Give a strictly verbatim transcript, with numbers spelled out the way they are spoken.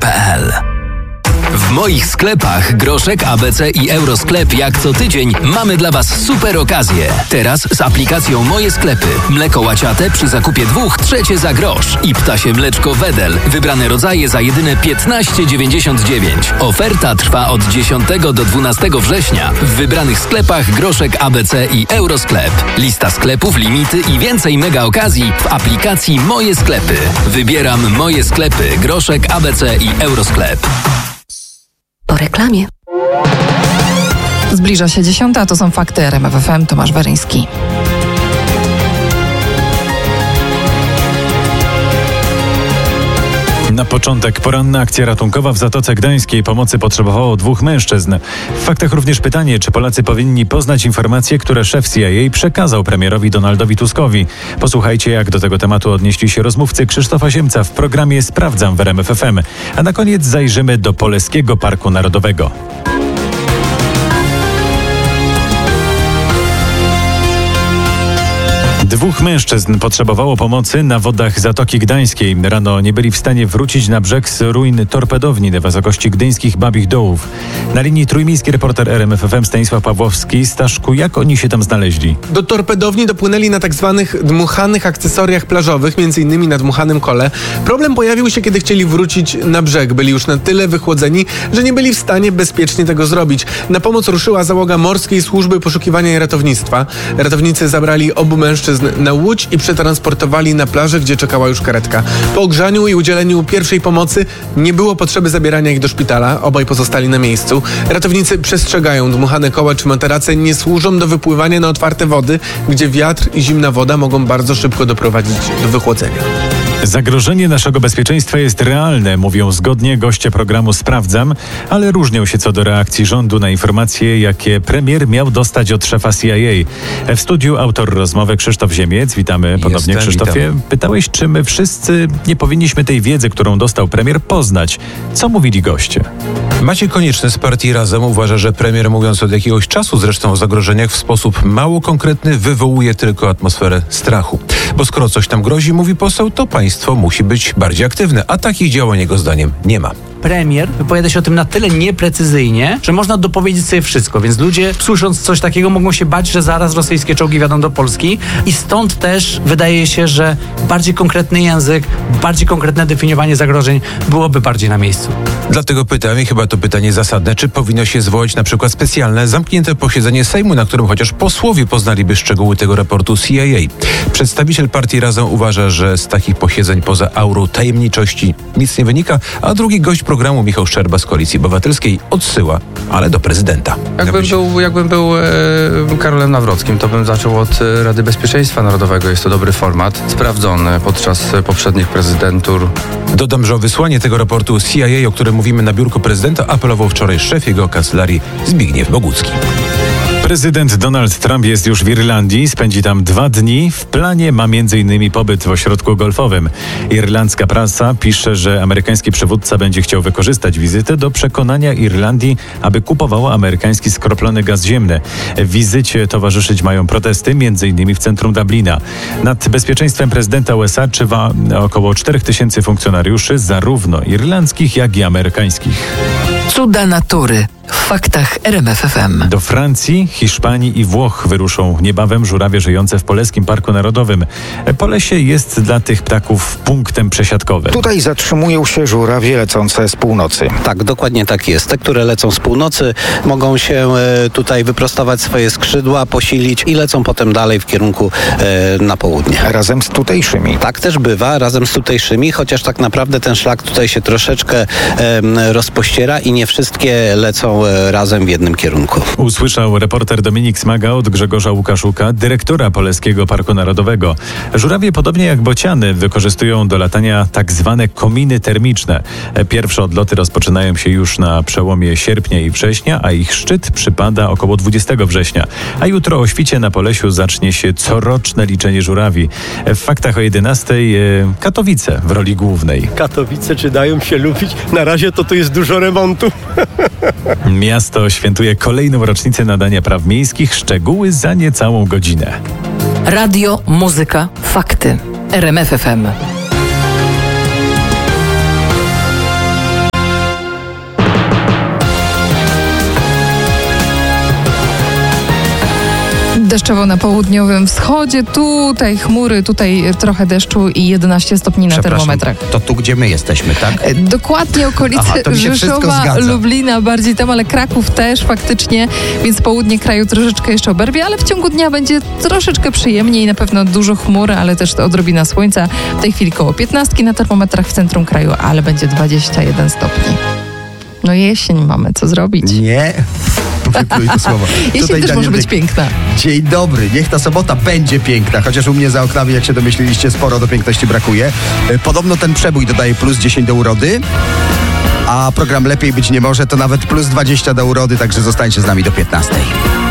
kropka p l. W moich sklepach Groszek, A B C i Eurosklep jak co tydzień mamy dla Was super okazje. Teraz z aplikacją Moje Sklepy. Mleko łaciate przy zakupie dwóch, trzecie za grosz. I ptasie mleczko Wedel. Wybrane rodzaje za jedyne piętnaście dziewięćdziesiąt dziewięć. Oferta trwa od dziesiątego do dwunastego września. W wybranych sklepach Groszek, A B C i Eurosklep. Lista sklepów, limity i więcej mega okazji w aplikacji Moje Sklepy. Wybieram Moje Sklepy, Groszek, A B C i Eurosklep. Po reklamie. Zbliża się dziesiąta, to są fakty R M F F M. Tomasz Weryński. Na początek poranna akcja ratunkowa w Zatoce Gdańskiej. Pomocy potrzebowało dwóch mężczyzn. W faktach również pytanie, czy Polacy powinni poznać informacje, które szef C I A przekazał premierowi Donaldowi Tuskowi. Posłuchajcie, jak do tego tematu odnieśli się rozmówcy Krzysztofa Ziemca w programie Sprawdzam w R M F F M. A na koniec zajrzymy do Poleskiego Parku Narodowego. Dwóch mężczyzn potrzebowało pomocy na wodach Zatoki Gdańskiej. Rano nie byli w stanie wrócić na brzeg z ruin torpedowni na wysokości gdyńskich Babich Dołów. Na linii trójmiejski reporter R M F F M Stanisław Pawłowski. Staszku, jak oni się tam znaleźli? Do torpedowni dopłynęli na tak zwanych dmuchanych akcesoriach plażowych, między innymi na dmuchanym kole. Problem pojawił się, kiedy chcieli wrócić na brzeg. Byli już na tyle wychłodzeni, że nie byli w stanie bezpiecznie tego zrobić. Na pomoc ruszyła załoga Morskiej Służby Poszukiwania i Ratownictwa. Ratownicy zabrali obu mężczyzn na łódź i przetransportowali na plażę, gdzie czekała już karetka. Po ogrzaniu i udzieleniu pierwszej pomocy nie było potrzeby zabierania ich do szpitala. Obaj pozostali na miejscu. Ratownicy przestrzegają, dmuchane koła czy materace nie służą do wypływania na otwarte wody, gdzie wiatr i zimna woda mogą bardzo szybko doprowadzić do wychłodzenia. Zagrożenie naszego bezpieczeństwa jest realne, mówią zgodnie goście programu Sprawdzam, ale różnią się co do reakcji rządu na informacje, jakie premier miał dostać od szefa C I A. W studiu autor rozmowy Krzysztof Ziemiec. Witamy ponownie, Jestem, Krzysztofie. witam. Pytałeś, czy my wszyscy nie powinniśmy tej wiedzy, którą dostał premier, poznać. Co mówili goście? Maciej Konieczny z partii Razem uważa, że premier, mówiąc od jakiegoś czasu zresztą o zagrożeniach w sposób mało konkretny, wywołuje tylko atmosferę strachu. Bo skoro coś tam grozi, mówi poseł, to państwo musi być bardziej aktywne, a takich działań jego zdaniem nie ma. Premier wypowiada się o tym na tyle nieprecyzyjnie, że można dopowiedzieć sobie wszystko, więc ludzie, słysząc coś takiego, mogą się bać, że zaraz rosyjskie czołgi wjadą do Polski i stąd też wydaje się, że bardziej konkretny język, bardziej konkretne definiowanie zagrożeń byłoby bardziej na miejscu. Dlatego pytam, i chyba to pytanie zasadne, czy powinno się zwołać na przykład specjalne, zamknięte posiedzenie Sejmu, na którym chociaż posłowie poznaliby szczegóły tego raportu C I A. Przedstawiciel partii Razem uważa, że z takich posiedzeń poza aurą tajemniczości nic nie wynika, a drugi gość programu Michał Szczerba z Koalicji Obywatelskiej odsyła, ale do prezydenta. Jakbym był, jakbym był e, Karolem Nawrockim, to bym zaczął od e, Rady Bezpieczeństwa Narodowego. Jest to dobry format, sprawdzony podczas e, poprzednich prezydentur. Dodam, że o wysłanie tego raportu C I A, o którym mówimy na biurku prezydenta, apelował wczoraj szef jego kancelarii Zbigniew Bogucki. Prezydent Donald Trump jest już w Irlandii, spędzi tam dwa dni. W planie ma między innymi pobyt w ośrodku golfowym. Irlandzka prasa pisze, że amerykański przywódca będzie chciał wykorzystać wizytę do przekonania Irlandii, aby kupowała amerykański skroplony gaz ziemny. Wizycie towarzyszyć mają protesty, między innymi w centrum Dublina. Nad bezpieczeństwem prezydenta U S A czuwa około czterech tysięcy funkcjonariuszy, zarówno irlandzkich, jak i amerykańskich. Cuda natury. W faktach R M F F M. Do Francji, Hiszpanii i Włoch wyruszą niebawem żurawie żyjące w Poleskim Parku Narodowym. Polesie jest dla tych ptaków punktem przesiadkowym. Tutaj zatrzymują się żurawie lecące z północy. Tak, dokładnie tak jest. Te, które lecą z północy, mogą się e, tutaj wyprostować swoje skrzydła, posilić i lecą potem dalej w kierunku e, na południe. Razem z tutejszymi. Tak też bywa, razem z tutejszymi, chociaż tak naprawdę ten szlak tutaj się troszeczkę e, rozpościera i nie wszystkie lecą razem w jednym kierunku. Usłyszał reporter Dominik Smaga od Grzegorza Łukaszuka, dyrektora Poleskiego Parku Narodowego. Żurawie, podobnie jak bociany, wykorzystują do latania tak zwane kominy termiczne. Pierwsze odloty rozpoczynają się już na przełomie sierpnia i września, a ich szczyt przypada około dwudziestego września. A jutro o świcie na Polesiu zacznie się coroczne liczenie żurawi. W faktach o jedenastej Katowice w roli głównej. Katowice, czy dają się lubić? Na razie to tu jest dużo remontu. Miasto świętuje kolejną rocznicę nadania praw miejskich. Szczegóły za niecałą godzinę. Radio, muzyka, fakty. R M F F M. Deszczowo na południowym wschodzie, tutaj chmury, tutaj trochę deszczu i jedenaście stopni na termometrach. To tu, gdzie my jesteśmy, tak? Dokładnie okolice Aha, to mi się wszystko Rzeszowa, zgadza. Lublina, bardziej tam, ale Kraków też faktycznie, więc południe kraju troszeczkę jeszcze oberwie, ale w ciągu dnia będzie troszeczkę przyjemniej, na pewno dużo chmur, ale też odrobina słońca. W tej chwili koło piętnastki na termometrach w centrum kraju, ale będzie dwadzieścia jeden stopni. No jesień mamy, co zrobić? Nie. Wypluj to słowo. Jesień Tutaj też Daniel może być Dyk. piękna. Dzień dobry, niech ta sobota będzie piękna, chociaż u mnie za oknami, jak się domyśliliście, sporo do piękności brakuje. E, Podobno ten przebój dodaje plus dziesięć do urody, a program Lepiej Być Nie Może to nawet plus dwadzieścia do urody, także zostańcie z nami do piętnastej.